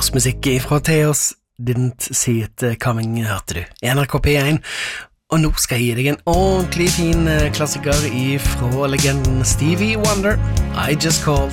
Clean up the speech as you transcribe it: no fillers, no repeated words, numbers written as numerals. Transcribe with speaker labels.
Speaker 1: norsk musikk fra Theos Didn't See It Coming, hørte du. NRK P1. Og nå skal jeg gi deg en ordentlig fin klassiker fra legenden Stevie Wonder, I Just Called.